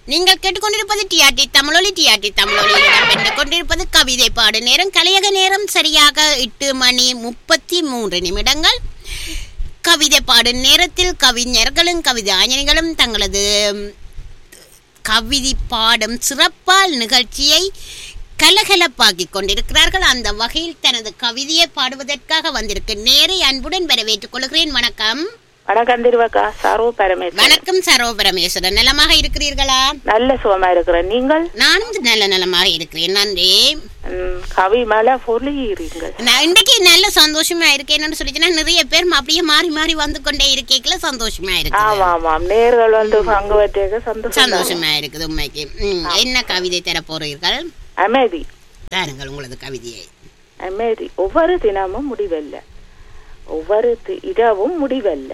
நீங்கள் கேட்டுக்கொண்டிருப்பது டிஆர்டி தமிழொலி. டிஆர்டி தமிழொலியில் இடம்பெற்றுக் கொண்டிருப்பது கவிதை பாடு நேரம். கலையக நேரம் சரியாக 8:33. கவிதை பாடு நேரத்தில் கவிஞர்களும் கவிதாஞனிகளும் தங்களது கவிதை பாடும் சிறப்பால் நிகழ்ச்சியை கலகலப்பாக்கிக் கொண்டிருக்கிறார்கள். அந்த வகையில் தனது கவிதையை பாடுவதற்காக வந்திருக்கு நேரை அன்புடன் வரவேற்றுக் கொள்கிறேன். வணக்கம். வணக்கம் திருவக்கா. சரோ பரமேஸ்வரன். வணக்கம் சரோ பரமேஸ்வரன். நலமாக இருக்கிறீர்களா? நல்ல சுகமா இருக்கிறேன். நீங்கள்? நானும் நல்ல நலமாக இருக்கிறேன். நன்றி. கவி மேல பொருளீர்கள். நான் இன்றைக்கு நல்ல சந்தோஷமா இருக்கேன்னு சொல்லிச்சுன்னா நிறைய பேர் அப்படியே மாறி மாறி வந்து கொண்டே இருக்கேக்கல சந்தோஷமா இருக்கு. ஆமா ஆமா, நேர்கள் வந்து பங்கு வச்சேக்க சந்தோஷமா இருக்குது உண்மைக்கு. என்ன கவிதை தர போறீர்கள்? அமைதி. தாருங்கள் உங்களது கவிதையை. அமைதி. ஒவ்வொரு தினமும் முடிவல்ல, ஒவ்வொரு இரவும் முடிவல்ல.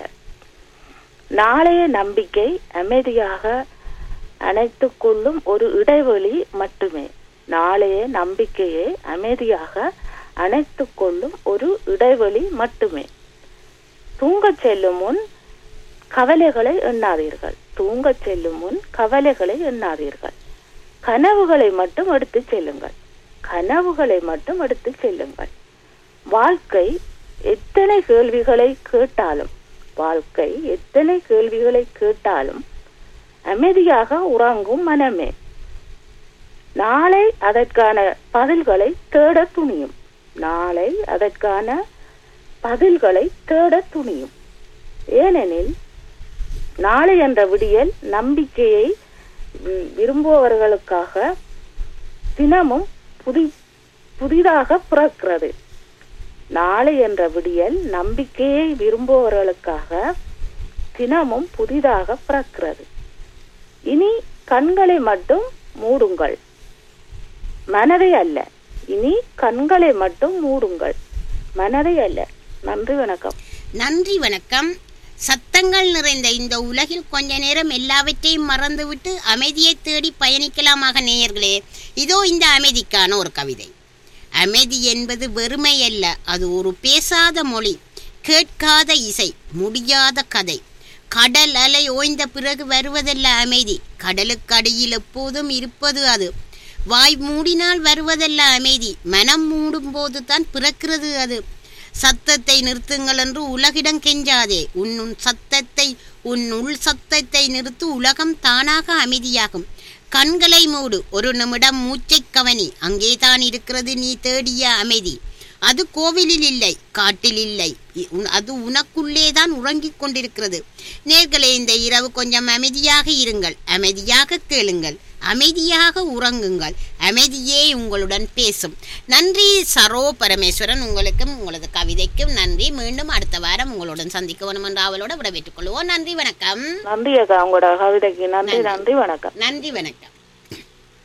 நாளைய நம்பிக்கை அமைதியாக அணைத்துக் கொள்ளும் ஒரு இடைவெளி மட்டுமே. நாளைய நம்பிக்கையை அமைதியாக அணைத்துக் கொள்ளும் ஒரு இடைவெளி மட்டுமே. தூங்கச் செல்லும் முன் கவலைகளை எண்ணாதீர்கள். தூங்கச் செல்லும் முன் கவலைகளை எண்ணாதீர்கள். கனவுகளை மட்டும் எடுத்து செல்லுங்கள். கனவுகளை மட்டும் எடுத்து செல்லுங்கள். வாழ்க்கை எத்தனை கேள்விகளை கேட்டாலும், வாழ்க்கை எத்தனை கேள்விகளை கேட்டாலும் அமைதியாக உறங்கும் மனமே நாளை அதற்கான பதில்களை தேட துணியும். நாளை அதற்கான பதில்களை தேட துணியும். ஏனெனில் நாளை என்ற விடியல் நம்பிக்கையை விரும்புபவர்களுக்காக தினமும் புதிதாக பிறக்கிறது. நாளை என்ற விடியல் நம்பிக்கையை விரும்புபவர்களுக்காக தினமும் புதிதாக பிறக்கிறது. இனி கண்களை மட்டும் மூடுங்கள், மனதை அல்ல. இனி கண்களை மட்டும் மூடுங்கள், மனதை அல்ல. நன்றி, வணக்கம். நன்றி, வணக்கம். சத்தங்கள் நிறைந்த இந்த உலகில் கொஞ்ச நேரம் எல்லாவற்றையும் மறந்துவிட்டு அமைதியை தேடி பயணிக்கலாமாக நேயர்களே. இதோ இந்த அமைதிக்கான ஒரு கவிதை. அமைதி என்பது வெறுமை அல்ல, அது ஒரு பேசாத மொழி, கேட்காத இசை, முடியாத கதை. கடல் அலை ஓய்ந்த பிறகு வருவதல்ல அமைதி, கடலுக்கு அடியில் எப்போதும் இருப்பது அது. வாய் மூடினால் வருவதல்ல அமைதி, மனம் மூடும் போது தான் பிறக்கிறது அது. சத்தத்தை நிறுத்துங்கள் என்று உலகிடம் கெஞ்சாதே, உன் உள் சத்தத்தை நிறுத்து, உலகம் தானாக அமைதியாகும். கண்களை மூடு, ஒரு நிமிடம் மூச்சை கவனி, அங்கேதான் இருக்கிறது நீ தேடிய அமைதி. அது கோவிலில் இல்லை, காட்டில் இல்லை, அது உனக்குள்ளேதான் உறங்கிக் கொண்டிருக்கிறது. நேர்களே, இந்த இரவு கொஞ்சம் அமைதியாக இருங்கள், அமைதியாக கேளுங்கள், அமைதியாக உறங்குங்கள். அமைதியே உங்களுடன் பேசும். நன்றி சரோ பரமேஸ்வரன். உங்களுக்கும் உங்களது கவிதைக்கும் நன்றி. மீண்டும் அடுத்த வாரம் உங்களுடன் சந்திக்க வேணும் என்று அவளோட விடைபெற்றுக் கொள்வோம். நன்றி, வணக்கம். நன்றி அக்கா, உங்களோட கவிதைக்கு நன்றி. நன்றி, வணக்கம். நன்றி, வணக்கம்.